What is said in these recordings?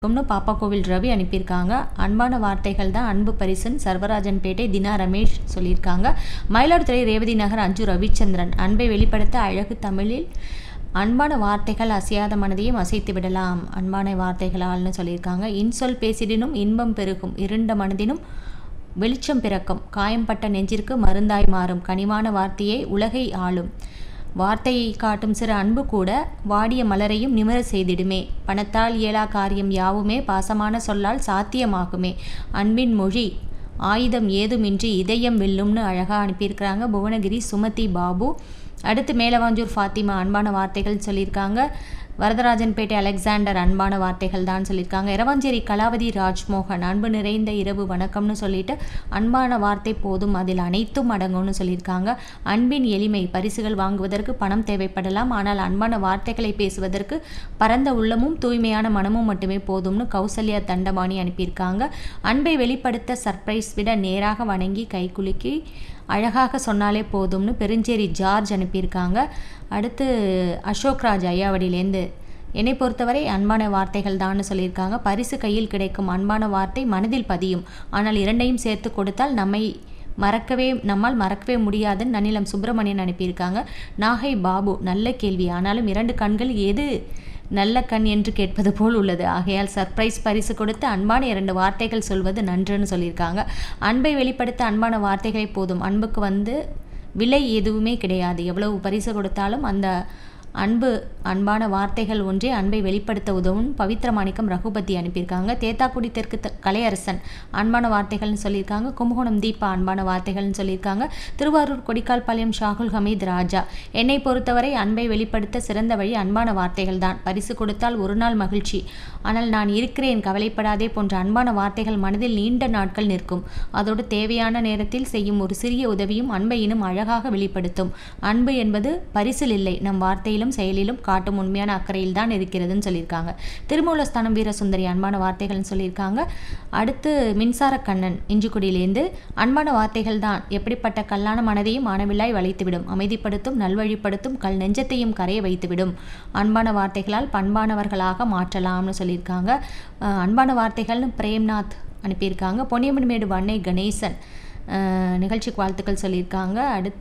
பாப்பா கோவில் ரவி அனுப்பியிருக்காங்க. அன்பான வார்த்தைகள் தான் அன்பு பரிசுன்னு சர்வராஜன்பேட்டை தினா ரமேஷ் சொல்லியிருக்காங்க. மயிலாடுதுறை ரேவதி நகர் அஞ்சு ரவிச்சந்திரன் அன்பை வெளிப்படுத்த அழகு தமிழில் அன்பான வார்த்தைகள் அசையாத மனதையும் அசைத்து விடலாம் அன்பான வார்த்தைகளால்னு சொல்லியிருக்காங்க. இன்சொல் பேசிடினும் இன்பம் பெருகும் இருண்ட மனதினும் வெளிச்சம் பிறக்கும் காயம்பட்ட நெஞ்சிற்கு மருந்தாய் மாறும் கனிவான வார்த்தையை உலகை ஆளும் வார்த்தையை காட்டும் சிறு அன்பு கூட வாடிய மலரையும் நிமிர செய்திடுமே பணத்தால் இயலா காரியம் யாவுமே பாசமான சொல்லால் சாத்தியமாகுமே அன்பின் மொழி ஆயுதம் ஏதுமின்றி இதயம் வெல்லும்னு அழகாக அனுப்பியிருக்கிறாங்க. புவனகிரி சுமதி பாபு. அடுத்து மேலவாஞ்சூர் ஃபாத்திமா அன்பான வார்த்தைகள் சொல்லியிருக்காங்க. வரதராஜன்பேட்டை அலெக்சாண்டர் அன்பான வார்த்தைகள் தான் சொல்லியிருக்காங்க. இரவாஞ்சேரி கலாவதி ராஜ்மோகன் அன்பு நிறைந்த இரவு வணக்கம்னு சொல்லிட்டு அன்பான வார்த்தை போதும் அதில் அனைத்தும் அடங்கும்னு சொல்லியிருக்காங்க. அன்பின் எளிமை பரிசுகள் வாங்குவதற்கு பணம் தேவைப்படலாம், ஆனால் அன்பான வார்த்தைகளை பேசுவதற்கு பரந்த உள்ளமும் தூய்மையான மனமும் மட்டுமே போதும்னு கௌசல்யா தண்டபாணி அனுப்பியிருக்காங்க. அன்பை வெளிப்படுத்த சர்ப்ரைஸ் விட நேராக வணங்கி கைகுலுக்கி அழகாக சொன்னாலே போதும்னு பெருஞ்சேரி ஜார்ஜ் அனுப்பியிருக்காங்க. அடுத்து அசோக்ராஜ் ஐயாவடியிலேருந்து என்னை பொறுத்தவரை அன்பான வார்த்தைகள் தான் சொல்லியிருக்காங்க. பரிசு கையில் கிடைக்கும் அன்பான வார்த்தை மனதில் பதியும், ஆனால் இரண்டையும் சேர்த்து கொடுத்தால் நம்மால் மறக்கவே முடியாதுன்னு நன்னிலம் சுப்பிரமணியன் அனுப்பியிருக்காங்க. நாகை பாபு நல்ல கேள்வி, ஆனாலும் இரண்டு கண்கள் எது நல்ல கண் என்று கேட்பது போல் உள்ளது, ஆகையால் சர்ப்ரைஸ் பரிசு கொடுத்து அன்பான இரண்டு வார்த்தைகள் சொல்வது நன்றுன்னு சொல்லியிருக்காங்க. அன்பை வெளிப்படுத்த அன்பான வார்த்தைகளை போதும், அன்புக்கு விலை எதுவுமே கிடையாது, எவ்வளவு பரிசு கொடுத்தாலும் அந்த அன்பான வார்த்தைகள் ஒன்றே அன்பை வெளிப்படுத்த உதவும் பவித்ரமாணிக்கம் ரகுபதி அனுப்பியிருக்காங்க. தேத்தாக்குடி தெற்கு கலையரசன் அன்பான வார்த்தைகள்னு சொல்லியிருக்காங்க. கும்பகோணம் தீபா அன்பான வார்த்தைகள்னு சொல்லியிருக்காங்க. திருவாரூர் கொடிக்கால்பாளையம் ஷாகுல் ஹமீத் ராஜா என்னை பொறுத்தவரை அன்பை வெளிப்படுத்த சிறந்த வழி அன்பான வார்த்தைகள் தான், பரிசு கொடுத்தால் ஒரு நாள் மகிழ்ச்சி, ஆனால் நான் இருக்கிறேன் கவலைப்படாதே போன்ற அன்பான வார்த்தைகள் மனதில் நீண்ட நாட்கள் நிற்கும், அதோடு தேவையான நேரத்தில் செய்யும் ஒரு சிறிய உதவியும் அன்பை இன்னும் அழகாக வெளிப்படுத்தும். அன்பு என்பது பரிசில் இல்லை, நம் வார்த்தையில் செயலிலும் காட்டும் உண்மையான அக்கறையில் தான் இருக்கிறதுன்னு சொல்லியிருக்காங்க. திருமூலஸ்தானம் வீரசுந்தரி அன்பான வார்த்தைகள்னு சொல்லியிருக்காங்க. அடுத்து மின்சார கண்ணன் இஞ்சிக்குடியிலேருந்து அன்பான வார்த்தைகள் தான் எப்படிப்பட்ட கல்லான மனதையும் ஆனவில்லாய் வளைத்துவிடும், அமைதிப்படுத்தும், நல்வழிப்படுத்தும், கல் நெஞ்சத்தையும் கரைய வைத்துவிடும், அன்பான வார்த்தைகளால் பண்பானவர்களாக மாற்றலாம்னு சொல்லியிருக்காங்க. அன்பான வார்த்தைகள்னு பிரேம்நாத் அனுப்பியிருக்காங்க. பொன்னியம்மன்மேடு வண்ணை கணேசன் நிகழ்ச்சிக்கு வாழ்த்துக்கள் சொல்லியிருக்காங்க.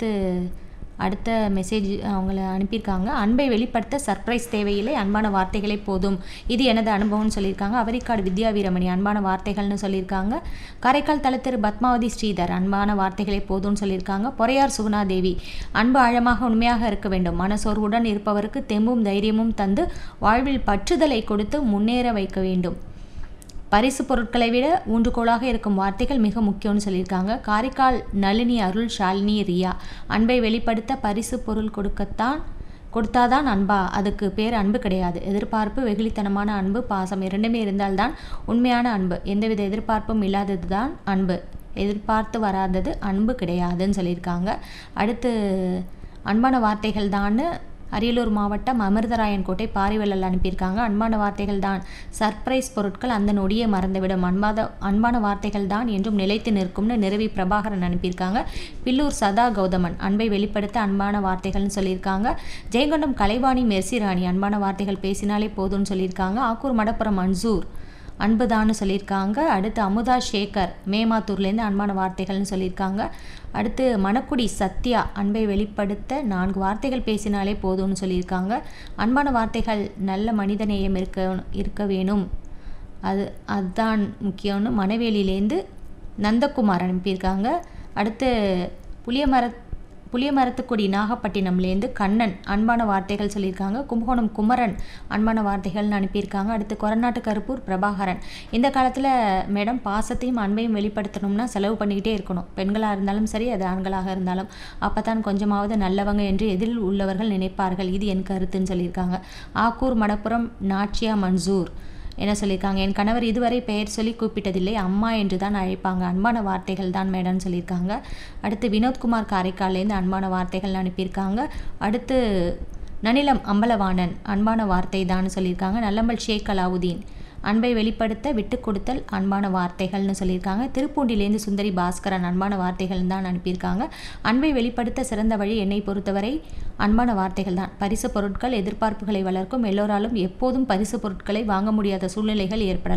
அடுத்த மெசேஜ் அவங்கள அனுப்பியிருக்காங்க. அன்பை வெளிப்படுத்த சர்ப்ரைஸ் தேவையில்லை, அன்பான வார்த்தைகளே போதும், இது எனது அனுபவம்னு சொல்லியிருக்காங்க. அவரிக்காடு வித்யா வீரமணி அன்பான வார்த்தைகள்னு சொல்லியிருக்காங்க. காரைக்கால் தலத்திரு பத்மாவதி ஸ்ரீதர் அன்பான வார்த்தைகளே போதும்னு சொல்லியிருக்காங்க. பொறையார் சுகுணாதேவி அன்பு ஆழமாக உண்மையாக இருக்க வேண்டும், மனசோர்வுடன் இருப்பவருக்கு தெம்பும் தைரியமும் தந்து வாழ்வில் பற்றுதலை கொடுத்து முன்னேற வைக்க வேண்டும், பரிசு பொருட்களை விட ஊன்றுகோலாக இருக்கும் வார்த்தைகள் மிக முக்கியம்னு சொல்லியிருக்காங்க. காரைக்கால் நளினி அருள் ஷாலினி ரியா அன்பை வெளிப்படுத்த பரிசு பொருள் கொடுத்தாதான் அன்பா, அதுக்கு பேர் அன்பு கிடையாது, எதிர்பார்ப்பு வெகுளித்தனமான அன்பு பாசம் இரண்டுமே இருந்தால்தான் உண்மையான அன்பு, எந்தவித எதிர்பார்ப்பும் இல்லாதது தான் அன்பு, எதிர்பார்த்து வராதது அன்பு கிடையாதுன்னு சொல்லியிருக்காங்க. அடுத்து அன்பான வார்த்தைகள் தான் அரியலூர் மாவட்டம் அமிர்தராயன் கோட்டை பாரிவள்ளல் அனுப்பியிருக்காங்க. அன்பான வார்த்தைகள் தான் சர்ப்ரைஸ் பொருட்கள் அந்த நொடியை மறந்துவிடும், அன்பான வார்த்தைகள் தான் என்றும் நிலைத்து நிற்கும்னு நிறுவி பிரபாகரன் அனுப்பியிருக்காங்க. பில்லூர் சதா கௌதமன் அன்பை வெளிப்படுத்த அன்பான வார்த்தைகள்னு சொல்லியிருக்காங்க. ஜெயங்கொண்டம் கலைவாணி மெர்சிராணி அன்பான வார்த்தைகள் பேசினாலே போதும்னு சொல்லியிருக்காங்க. ஆக்கூர் மடப்புறம் மன்சூர் அன்புதான்னு சொல்லியிருக்காங்க. அடுத்து அமுதா சேகர் மேமாத்தூர்லேருந்து அன்பான வார்த்தைகள்னு சொல்லியிருக்காங்க. அடுத்து மணக்குடி சத்யா அன்பை வெளிப்படுத்த 4 வார்த்தைகள் பேசினாலே போதும்னு சொல்லியிருக்காங்க. அன்பான வார்த்தைகள் நல்ல மனிதநேயம் இருக்க வேணும், அதுதான் முக்கியம்னு மணவேலியிலேருந்து நந்தகுமார் அனுப்பியிருக்காங்க. அடுத்து புளியமரத்துக்குடி நாகப்பட்டினம்லேருந்து கண்ணன் அன்பான வார்த்தைகள் சொல்லியிருக்காங்க. கும்பகோணம் குமரன் அன்பான வார்த்தைகள்னு அனுப்பியிருக்காங்க. அடுத்து கொரநாட்டு கருப்பூர் பிரபாகரன் இந்த காலத்தில் மேடம் பாசத்தையும் அன்பையும் வெளிப்படுத்தணும்னா செலவு பண்ணிக்கிட்டே இருக்கணும், பெண்களாக இருந்தாலும் சரி அது ஆண்களாக இருந்தாலும், அப்போ தான் கொஞ்சமாவது நல்லவங்க என்று எதிரில் உள்ளவர்கள் நினைப்பார்கள், இது என் கருத்துன்னு சொல்லியிருக்காங்க. ஆக்கூர் மடப்புறம் நாச்சியா மன்சூர் என்ன சொல்லியிருக்காங்க, என் கணவர் இதுவரை பெயர் சொல்லி கூப்பிட்டதில்லை, அம்மா என்று தான் அழைப்பாங்க, அன்பான வார்த்தைகள் தான் மேடம்னு சொல்லியிருக்காங்க. அடுத்து வினோத்குமார் காரைக்கால்லேருந்து அன்பான வார்த்தைகள் அனுப்பியிருக்காங்க. அடுத்து நனிலம் அம்பலவாணன் அன்பான வார்த்தை தான் சொல்லியிருக்காங்க. நல்லம்பல் ஷேக் அலாவுதீன் அன்பை வெளிப்படுத்த விட்டு கொடுத்தல் அன்பான வார்த்தைகள்னு சொல்லியிருக்காங்க. திருப்பூண்டிலேருந்து சுந்தரி பாஸ்கரன் அன்பான வார்த்தைகள் தான் அனுப்பியிருக்காங்க. அன்பை வெளிப்படுத்த சிறந்த வழி என்னை பொறுத்தவரை அன்பான வார்த்தைகள் தான். பரிசு பொருட்கள் எதிர்பார்ப்புகளை வளர்க்கும், எல்லோராலும் எப்போதும் பரிசு பொருட்களை வாங்க முடியாத சூழ்நிலைகள் ஏற்படலாம்.